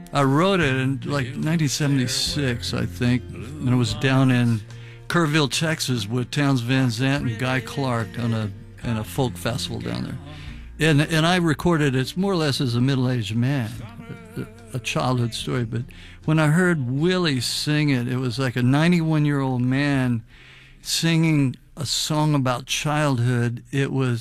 I wrote it in like 1976, I think, and it was down in Kerrville, Texas, with Townes Van Zandt and Guy Clark on a folk festival down there. And I recorded it more or less as a middle-aged man, a childhood story. But when I heard Willie sing it, it was like a 91-year-old man singing a song about childhood. It was